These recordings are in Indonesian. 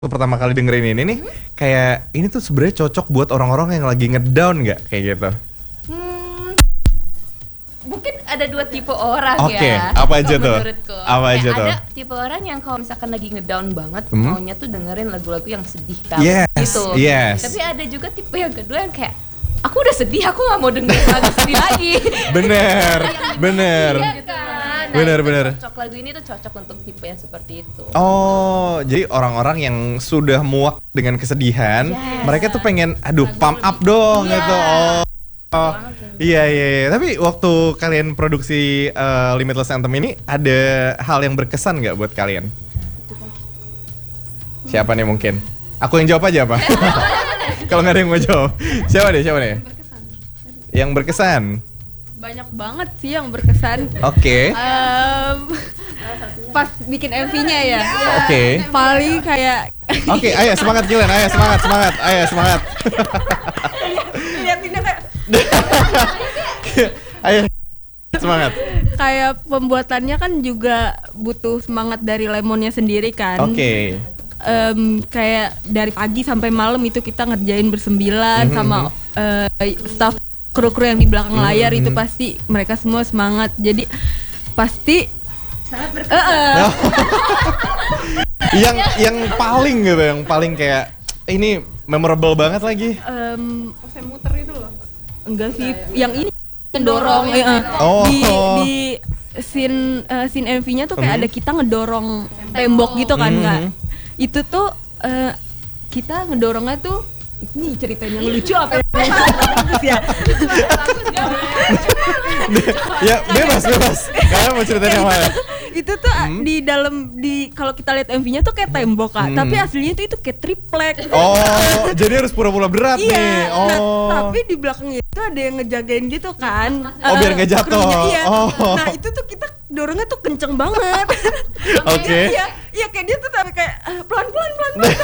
pertama kali dengerin ini nih, kayak ini tuh sebenarnya cocok buat orang-orang yang lagi ngedown nggak kayak gitu? Mungkin ada dua tipe orang Oke, ya. apa aja tuh? Menurutku. Apa aja tuh? Ada tipe orang yang kalau misalkan lagi ngedown banget, maunya tuh dengerin lagu-lagu yang sedih Yes, banget gitu. yes. Tapi ada juga tipe yang kedua yang kayak aku udah sedih, aku gak mau dengerin lagu sedih lagi. Bener, bener. Iya kan? Nah, Bener, itu bener. Cocok lagu ini tuh cocok untuk tipe yang seperti itu. Oh, jadi orang-orang yang sudah muak dengan kesedihan, Yes. mereka tuh pengen, aduh, pump up dong Iya. gitu. Oh, iya, iya, iya. Tapi waktu kalian produksi Limitless Anthem ini, ada hal yang berkesan nggak buat kalian? Siapa nih mungkin? Aku yang jawab aja apa? Kalau nggak ada yang mau jawab, siapa deh? Yang berkesan. Banyak banget sih yang berkesan. Oke. Pas bikin MV-nya ya. Oke. Paling kayak Oke, ayo semangat Gilen, ayo semangat, ayo semangat. liatinnya kayak Ayo semangat. kayak pembuatannya kan juga butuh semangat dari Lemonnya sendiri kan. Oke. Kayak dari pagi sampai malam itu kita ngerjain bersembilan sama staff kru-kru yang di belakang layar itu pasti mereka semua semangat. Jadi pasti yang paling gitu, yang paling kayak ini memorable banget lagi. saya muter itu loh. Enggak sih, yang ini ngedorong Oh. di scene MV-nya tuh kayak ada kita ngedorong tembok gitu kan nggak? Itu tuh kita ngedorongnya tuh ini ceritanya lucu apa ya? Bagus ya. Ya bebas. Kalian mau ceritain yang mana? Itu tuh di dalam kalau kita lihat MV-nya tuh kayak tembok Kak, tapi aslinya itu kayak triplek. Oh, jadi harus pura-pura berat nih. Iya, Oh. nah, tapi di belakangnya itu ada yang ngejagain gitu kan. Oh, biar nggak jatuh. Krunya, iya. Oh. Nah itu tuh kita dorongnya tuh kenceng banget. Oke. Iya kayak dia tuh sampai kayak pelan-pelan.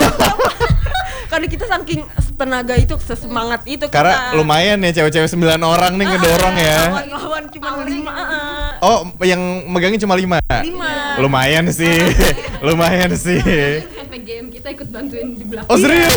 Karena kita saking tenaga itu, sesemangat itu Karena kita. lumayan ya cewek-cewek 9 orang nih ngedorong ya. Lawan cuma 5. Oh, yang megangin cuma 5. 5. Lumayan sih. Lumayan sih. Sampai game kita ikut bantuin di belakang. Oh, serius?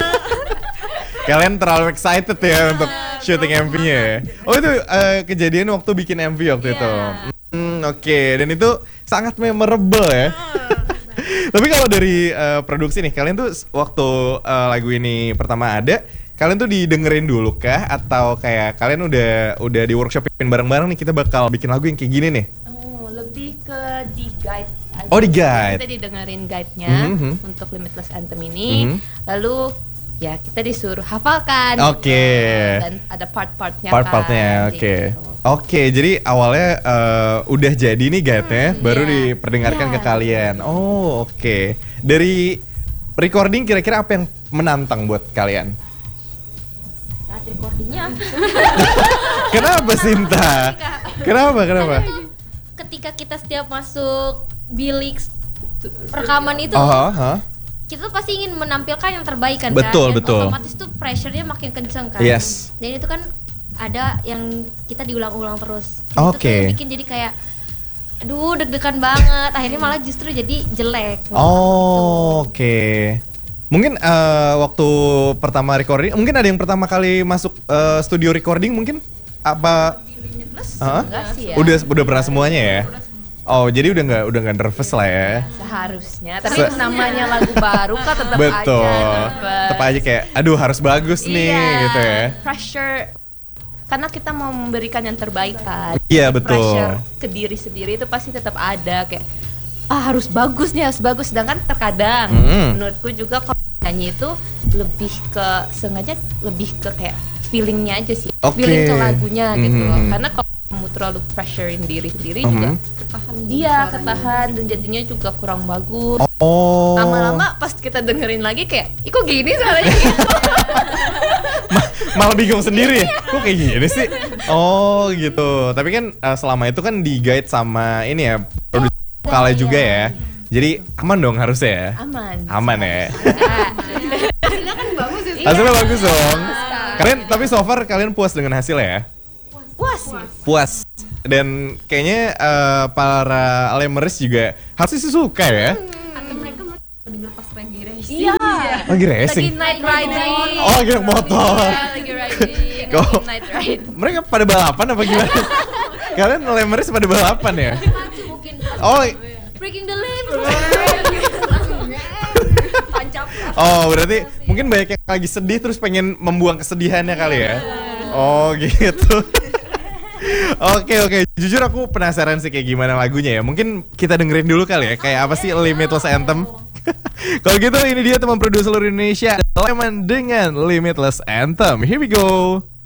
Kalian terlalu excited ya untuk syuting MV-nya ya. Oh, itu kejadian waktu bikin MV waktu itu. Oke, dan itu sangat memorable ya. Tapi kalau dari produksi nih, kalian tuh waktu lagu ini pertama ada, kalian tuh didengerin dulu kah atau kayak kalian udah di workshopin bareng-bareng nih, kita bakal bikin lagu yang kayak gini nih? Oh, lebih ke di guide aja. Oh, di guide. Kita didengerin guide-nya untuk Limitless Anthem ini. Lalu ya kita disuruh hafalkan. Oke. Dan ada part-partnya Part-partnya, kan, oke. gitu. Oke, jadi awalnya udah jadi nih guide-nya, baru diperdengarkan ke kalian. Oh, oke. Dari recording kira-kira apa yang menantang buat kalian? Saat recordingnya Kenapa Sinta? Kenapa? ketika kita setiap masuk bilik rekaman itu kita pasti ingin menampilkan yang terbaik kan. Betul, Dan betul. otomatis tuh pressure-nya makin kenceng kan. Yes. Dan itu kan ada yang kita diulang-ulang terus. Oke. Itu kayak bikin jadi kayak aduh deg-degan banget. Akhirnya malah justru jadi jelek. Oh, oke. Mungkin waktu pertama recording, mungkin ada yang pertama kali masuk studio recording mungkin? Apa? Enggak sih ya. Udah pernah semuanya ya? Oh, jadi udah nggak nervous lah ya? Seharusnya. Tapi namanya lagu baru kan tetap Betul. aja nervous. Tetap aja kayak, aduh harus bagus nih gitu ya? Pressure. Karena kita mau memberikan yang terbaik kan. Iya, Jadi betul. Pressure ke diri sendiri itu pasti tetap ada kayak harus bagus nih, harus bagus. Sedangkan terkadang menurutku juga kalau nyanyi itu lebih ke sengaja lebih ke kayak feelingnya aja sih. Oke. Feeling ke lagunya gitu loh. Karena kalau kamu terlalu pressurein diri sendiri juga ketahan dan jadinya juga kurang bagus. Oh. Lama-lama pas kita dengerin lagi kayak, ih kok gini suaranya gitu. Malah bingung sendiri ya? Kok kayak gini sih? Oh gitu. Tapi kan selama itu kan di guide sama ini ya produser vokalnya juga ya. Jadi aman dong harusnya ya? Aman ya? Hasilnya kan bagus ya. Hasilnya bagus dong. Kalian tapi so far kalian puas dengan hasilnya ya? Puas sih. Puas. Dan kayaknya para Lemers juga harusnya sih suka ya? Atau mereka mau denger pas lagi Iya. Lagi Lagi racing. night riding. Oh, lagi naik motor. Iya, lagi riding. Kok- Lagi night ride. Mereka pada balapan apa gimana? Kalian lemernya pada balapan ya? Oh, Breaking the limb. oh berarti mungkin banyak yang lagi sedih terus pengen membuang kesedihannya kali ya? Oh gitu. Oke, jujur aku penasaran sih kayak gimana lagunya ya. Mungkin kita dengerin dulu kali ya, kayak apa sih Limitless Anthem. Kalau gitu ini dia teman produser seluruh Indonesia, Lemon dengan Limitless Anthem. Here we go.